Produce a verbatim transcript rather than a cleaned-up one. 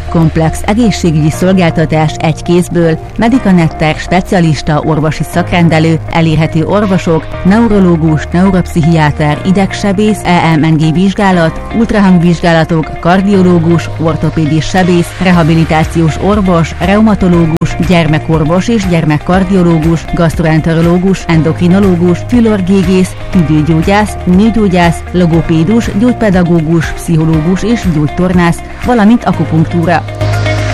komplex egészségügyi szolgáltatás egy kézből, Medicanetter specialista orvosi szakrendelő, elérhető orvosok, neurológus, neuropszichiáter, idegsebész, E M N G vizsgálat, ultrahangvizsgálatok, kardiológus, ortopédis sebész, rehabilitációs orvos, reumatológus, gyermekorvos és gyermekkardiológus, gasztroenterológus, endokrinológus, fülorgégész, tüdőgyógyász, nőgyógyász, logopédus, gyógypedagógus, pszichológus és gyógytornász, valamint akupunktúra.